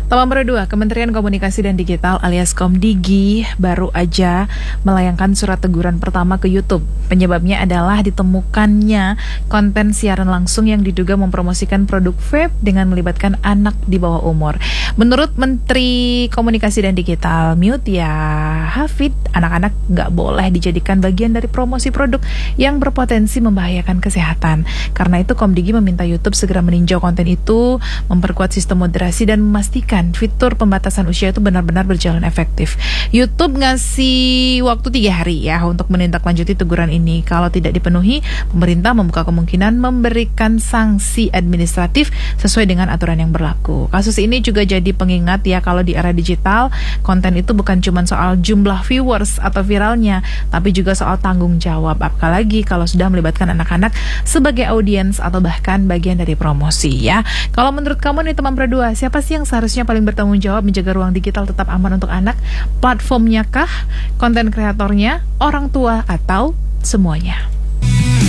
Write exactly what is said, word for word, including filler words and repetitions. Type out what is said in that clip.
Nomor dua, Kementerian Komunikasi dan Digital alias Komdigi baru aja melayangkan surat teguran pertama ke YouTube. Penyebabnya adalah ditemukannya konten siaran langsung yang diduga mempromosikan produk vape dengan melibatkan anak di bawah umur. Menurut Menteri Komunikasi dan Digital Mutia Hafid, anak-anak nggak boleh dijadikan bagian dari promosi produk yang berpotensi membahayakan kesehatan. Karena itu Komdigi meminta YouTube segera meninjau konten itu, memperkuat sistem moderasi dan memastikan fitur pembatasan usia itu benar-benar berjalan efektif. YouTube ngasih waktu tiga hari ya untuk menindaklanjuti teguran ini. Kalau tidak dipenuhi, pemerintah membuka kemungkinan memberikan sanksi administratif sesuai dengan aturan yang berlaku. Kasus ini juga jadi pengingat ya kalau di era digital, konten itu bukan cuma soal jumlah viewers atau viralnya, tapi juga soal tanggung jawab. Apalagi kalau sudah melibatkan anak-anak sebagai audiens atau bahkan bagian dari promosi ya. Kalau menurut kamu nih teman berdua, siapa sih yang seharusnya paling bertanggung jawab menjaga ruang digital tetap aman untuk anak? Platformnya kah, konten kreatornya, orang tua, atau semuanya?